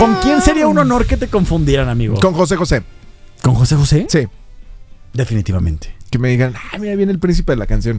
¿Con quién sería un honor que te confundieran, amigo? Con José José. ¿Con José José? Sí. Definitivamente. Que me digan, mira, viene el príncipe de la canción.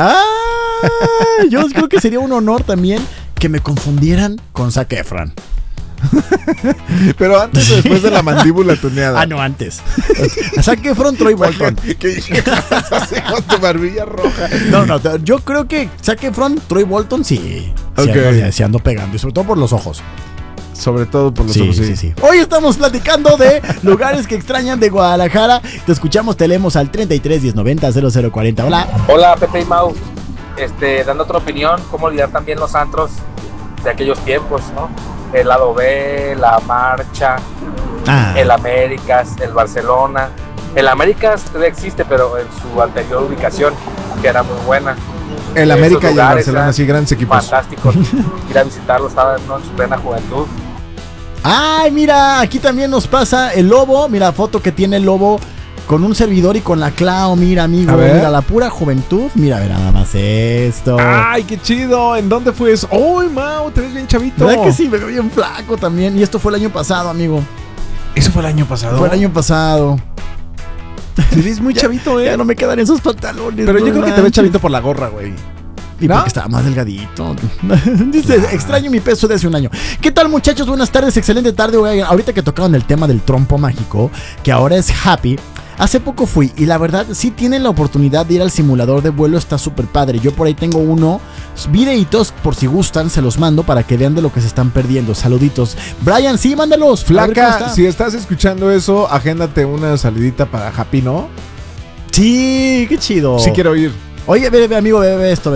Yo creo que sería un honor también que me confundieran con Zac Efron. Pero antes o después de la mandíbula tuneada. No, antes. Zac Efron, Troy Bolton. ¿Qué haces con tu barbilla roja? No, yo creo que Zac Efron, Troy Bolton, sí. Okay. Sí ando pegando, y sobre todo por los ojos. Sobre todo por los ojos, sí. Hoy estamos platicando de lugares que extrañan de Guadalajara. Te escuchamos, te leemos al 33 1090 0040. Hola. Hola, Pepe y Mau. Dando otra opinión, cómo olvidar también los antros de aquellos tiempos, ¿no? El lado B, la Marcha, el Américas, el Barcelona. El Américas todavía existe, pero en su anterior ubicación, que era muy buena. El América y el Barcelona, sí, grandes equipos. Fantásticos. Ir a visitarlo, estaba en su plena juventud. Ay, mira, aquí también nos pasa el Lobo. Mira, foto que tiene el Lobo con un servidor y con la Clau. Mira, amigo, mira, la pura juventud. Mira, a ver, nada más esto. Ay, qué chido. ¿En dónde fue eso? ¡Uy, Mau! Te ves bien chavito. ¿Verdad que sí? Me veo bien flaco también. Y esto fue el año pasado, amigo. ¿Eso fue el año pasado? Fue el año pasado. Te ves muy chavito, Ya no me quedan esos pantalones. Pero yo creo que te ves chavito por la gorra, güey. Y porque estaba más delgadito. Dice, extraño mi peso de hace un año. ¿Qué tal, muchachos? Buenas tardes, excelente tarde. Oigan, ahorita que tocaron el tema del trompo mágico, que ahora es Happy, hace poco fui y la verdad sí tienen la oportunidad de ir al simulador de vuelo, está súper padre. Yo por ahí tengo videitos, por si gustan, se los mando para que vean de lo que se están perdiendo. Saluditos. Brian, sí, mándalos. Flaca, si estás escuchando eso, agéndate una salidita para Happy, ¿no? Sí, qué chido. Sí quiero ir. Oye, ve, amigo, ve esto.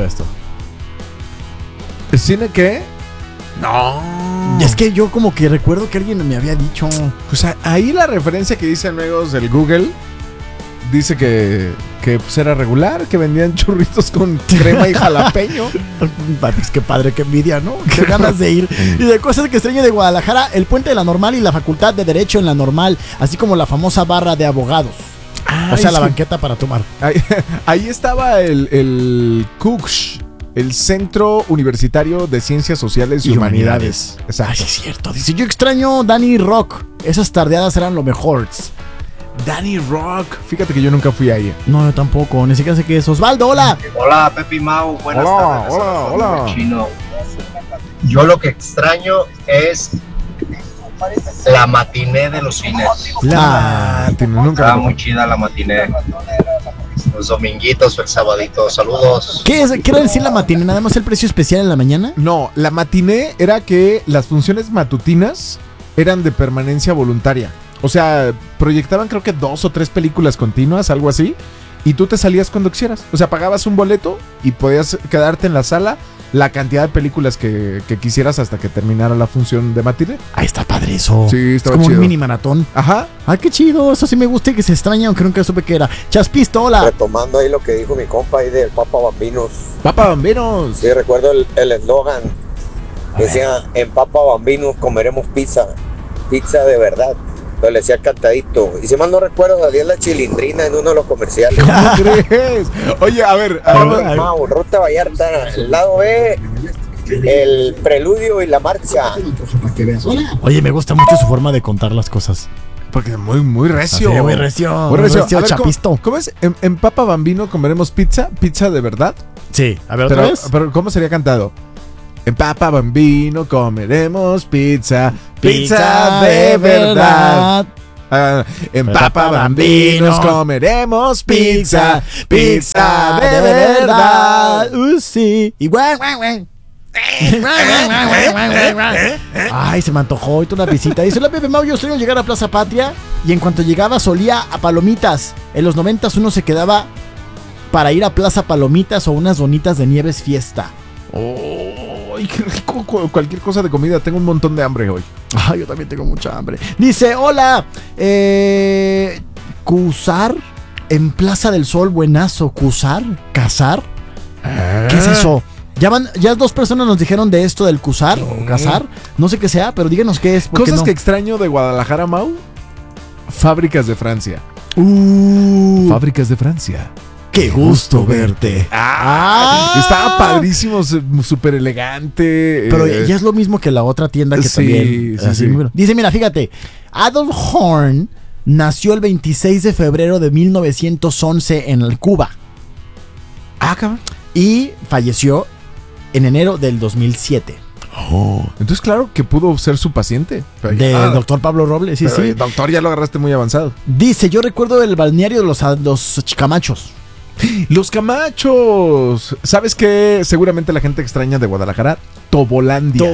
¿El cine qué? No. Es que yo como que recuerdo que alguien me había dicho. Pues ahí la referencia que dicen luego del Google dice que pues era regular, que vendían churritos con crema y jalapeño. Pues qué padre, qué envidia, ¿no? Qué ganas de ir. Y de cosas que extraño de Guadalajara, el puente de la Normal y la Facultad de Derecho en la Normal, así como la famosa barra de abogados. O sea, la banqueta para tomar. Ahí estaba el CUCSH, el Centro Universitario de Ciencias Sociales y Humanidades. Exacto. Ay, sí, es cierto. Dice, yo extraño Danny Rock. Esas tardeadas eran lo mejor. Danny Rock. Fíjate que yo nunca fui ahí. No, yo tampoco. Ni siquiera sé qué es. Osvaldo, hola. Hola, Pepe y Mau. Buenas tardes. Hola. Chino. Yo lo que extraño es la matiné de los cines. Estaba muy chida la matiné. Los dominguitos o el sabadito. Saludos. ¿Qué quiere decir la matiné? ¿Nada más el precio especial en la mañana? No, la matiné era que las funciones matutinas eran de permanencia voluntaria. O sea, proyectaban creo que 2 o 3 películas continuas, algo así. Y tú te salías cuando quisieras. O sea, pagabas un boleto y podías quedarte en la sala la cantidad de películas que quisieras hasta que terminara la función de matiné. Ahí está padre eso. Sí, está como chido. Un mini maratón. Ajá. Ah, qué chido. Eso sí me gusta y que se extraña, aunque nunca supe qué era. Chaspisto, hola. Retomando ahí lo que dijo mi compa ahí del Papa Bambinos. Papa Bambinos. Sí, recuerdo el eslogan. Decía, en Papa Bambinos comeremos pizza. Pizza de verdad. Pero le decía cantadito. Y si mal no recuerdo, salía la Chilindrina en uno de los comerciales. ¿Cómo crees? Oye, a ver. Mau, Ruta Vallarta, el lado B, el Preludio y la Marcha. Oye, me gusta mucho su forma de contar las cosas. Porque es muy recio. Sí, muy recio. Muy recio. A ver, Chapisto. ¿Cómo es? ¿En Papa Bambino comeremos pizza? ¿Pizza de verdad? Sí. A ver, ¿otra vez? Pero ¿cómo sería cantado? En Papa Bambino comeremos pizza. Pizza de verdad. En Papa Bambinos comeremos pizza. Pizza de verdad. Sí. Y guay. Ay, se me antojó ahorita una visita. Dice, hola Pepe Mau, yo suelo llegar a Plaza Patria y en cuanto llegaba solía a Palomitas. En los 90s uno se quedaba para ir a Plaza Palomitas o unas donitas de Nieves Fiesta. ¡Ay, qué rico! Cualquier cosa de comida. Tengo un montón de hambre hoy. Ay, yo también tengo mucha hambre. Dice, hola, Cusar en Plaza del Sol, buenazo. ¿Cusar? ¿Cazar? ¿Qué es eso? Ya 2 personas nos dijeron de esto del Cusar o Cazar. No sé qué sea, pero díganos qué es. Cosas que extraño de Guadalajara, Mau. Fábricas de Francia. Fábricas de Francia. Qué gusto verte. Estaba padrísimo, súper elegante. Pero ya es lo mismo que la otra tienda que también. Sí. Dice, mira, fíjate, Adolf Horn nació el 26 de febrero de 1911 en Cuba. Cabrón. Y falleció en enero del 2007. Entonces, claro que pudo ser su paciente. Del doctor Pablo Robles, sí. Doctor, ya lo agarraste muy avanzado. Dice, yo recuerdo el balneario de los Camachos. Los Camachos. ¿Sabes qué? Seguramente la gente extraña de Guadalajara. Tobolandia.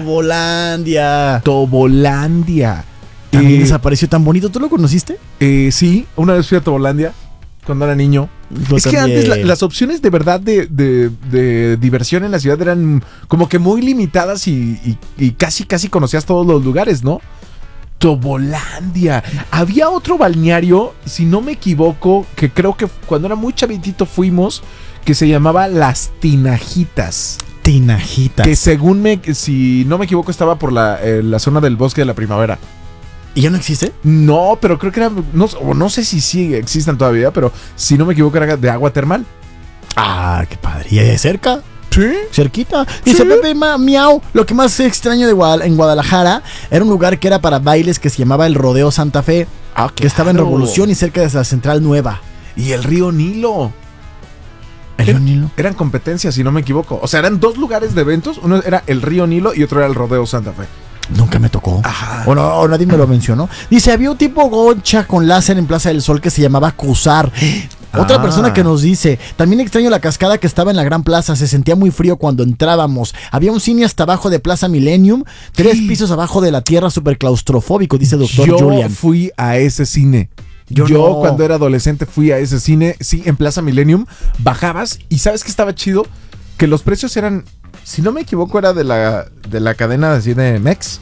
También desapareció tan bonito. ¿Tú lo conociste? Sí, una vez fui a Tobolandia cuando era niño. Es que antes las opciones de verdad de diversión en la ciudad eran como que muy limitadas y casi conocías todos los lugares, ¿no? Tobolandia. Había otro balneario, si no me equivoco, que creo que cuando era muy chavitito fuimos, que se llamaba Las Tinajitas. Que si no me equivoco, estaba por la zona del Bosque de la Primavera. ¿Y ya no existe? No, pero creo que era, no sé si sí existan todavía, pero si no me equivoco era de agua termal. Qué padre. ¿Y ahí cerca? Sí. Cerquita. Dice Pepe Miau, lo que más extraño en Guadalajara era un lugar que era para bailes que se llamaba el Rodeo Santa Fe, que estaba en Revolución y cerca de la Central Nueva. Y el río Nilo. ¿El río Nilo? Eran competencias, si no me equivoco. O sea, eran dos lugares de eventos. Uno era el río Nilo y otro era el Rodeo Santa Fe. Nunca me tocó. O nadie me lo mencionó. Dice, había un tipo gocha con láser en Plaza del Sol que se llamaba Cusar. Otra persona que nos dice, también extraño la cascada que estaba en la Gran Plaza, se sentía muy frío cuando entrábamos. Había un cine hasta abajo de Plaza Millennium, 3 pisos abajo de la tierra, súper claustrofóbico, dice doctor Julian. Yo fui a ese cine. Yo cuando era adolescente fui a ese cine, sí, en Plaza Millennium. Bajabas y ¿sabes qué estaba chido? Que los precios eran, si no me equivoco, era de la cadena así de Mex.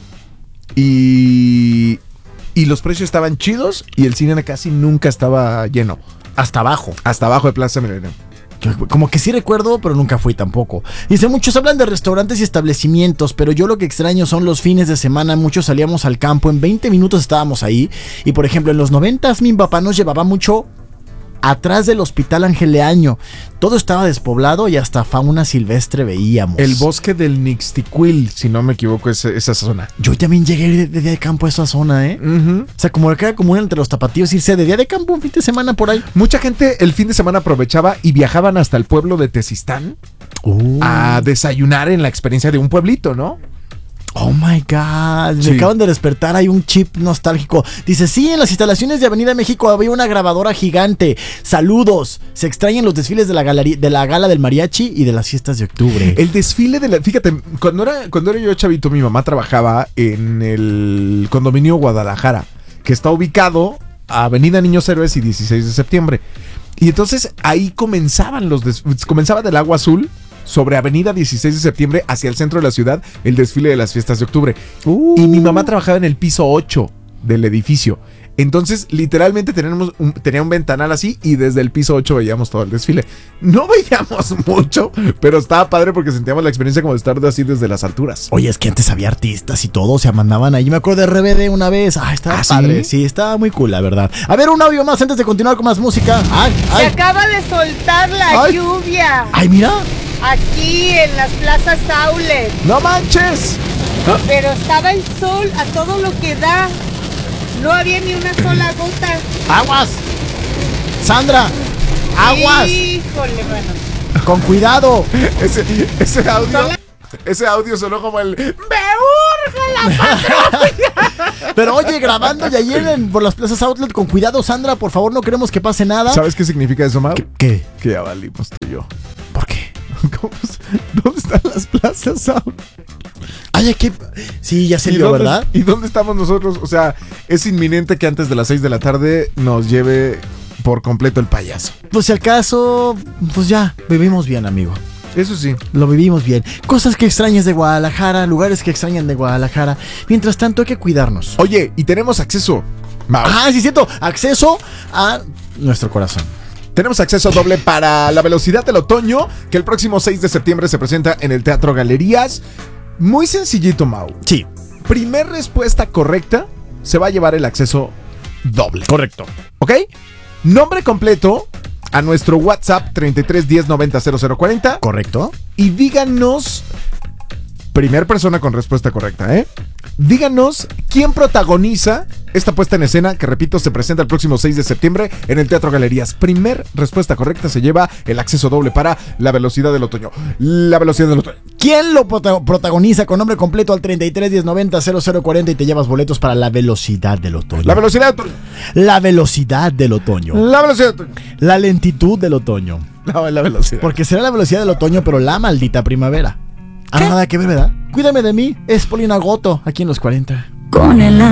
Y los precios estaban chidos y el cine casi nunca estaba lleno. Hasta abajo de Plaza Millennium. Como que sí recuerdo, pero nunca fui tampoco. Dice, muchos hablan de restaurantes y establecimientos, pero yo lo que extraño son los fines de semana. Muchos salíamos al campo, en 20 minutos estábamos ahí. Y por ejemplo, en los 90s mi papá nos llevaba mucho atrás del Hospital Ángel Leaño. Todo estaba despoblado y hasta fauna silvestre veíamos. El bosque del Nixtiquil, si no me equivoco, es esa zona. Yo también llegué de día de campo a esa zona, ¿eh? O sea, como que era común entre los tapatíos irse de día de campo un fin de semana por ahí. Mucha gente el fin de semana aprovechaba y viajaban hasta el pueblo de Tezistán a desayunar en la experiencia de un pueblito, ¿no? Oh my God, me acaban de despertar, hay un chip nostálgico. Dice, sí, en las instalaciones de Avenida México había una grabadora gigante. Saludos, se extrañan los desfiles de la gala del mariachi y de las fiestas de octubre. El desfile fíjate, cuando era yo chavito, mi mamá trabajaba en el condominio Guadalajara, que está ubicado a Avenida Niños Héroes y 16 de septiembre. Y entonces ahí comenzaba del Agua Azul sobre Avenida 16 de septiembre hacia el centro de la ciudad, el desfile de las fiestas de octubre. Y mi mamá trabajaba en el piso 8 del edificio. Entonces, literalmente tenía un ventanal así y desde el piso 8 veíamos todo el desfile. No veíamos mucho, pero estaba padre porque sentíamos la experiencia como de estar así desde las alturas. Oye, es que antes había artistas y todo, se mandaban ahí. Yo me acuerdo de RBD una vez. Estaba padre. ¿Sí? Estaba muy cool, la verdad. A ver, un audio más antes de continuar con más música. Se acaba de soltar la lluvia. ¡Ay, mira! Aquí en las plazas Outlet. ¡No manches! Pero estaba el sol a todo lo que da. No había ni una sola gota. ¡Aguas! ¡Sandra! ¡Aguas! Híjole, bueno. ¡Con cuidado! Ese audio sonó como el... ¡Me urge la patrulla! Pero oye, grabando ya llenen por las plazas Outlet, con cuidado, Sandra, por favor, no queremos que pase nada. ¿Sabes qué significa eso, Mau? ¿Qué? Que ya valimos tú y yo. ¿Por qué? ¿Dónde están las plazas Outlet? Ay, ¿qué? Sí, ya se dio, ¿verdad? ¿Y dónde estamos nosotros? O sea, es inminente que antes de las 6 de la tarde nos lleve por completo el payaso. Pues si al caso, pues ya, vivimos bien, amigo. Eso sí. Lo vivimos bien. Cosas que extrañas de Guadalajara, lugares que extrañan de Guadalajara. Mientras tanto, hay que cuidarnos. Oye, y tenemos acceso, Mau. Sí, cierto. Acceso a nuestro corazón. Tenemos acceso doble para La Velocidad del Otoño, que el próximo 6 de septiembre se presenta en el Teatro Galerías. Muy sencillito, Mau. Sí. Primer respuesta correcta se va a llevar el acceso doble. Correcto. ¿Ok? Nombre completo, a nuestro WhatsApp 33 10 90 0040. Correcto. Y díganos, primer persona con respuesta correcta, díganos quién protagoniza esta puesta en escena que, repito, se presenta el próximo 6 de septiembre en el Teatro Galerías. Primer respuesta correcta se lleva el acceso doble para La Velocidad del Otoño. La Velocidad del Otoño. ¿Quién lo protagoniza con nombre completo al 33 10 90 0040 y te llevas boletos para La Velocidad del Otoño? La Velocidad del Otoño. La Velocidad del Otoño. La Velocidad del Otoño. La Lentitud del Otoño. La velocidad. Porque será la velocidad del otoño, pero la maldita primavera. Nada que ver, ¿verdad? Cuídame de mí. Es Polina Goto, aquí en los 40. Con el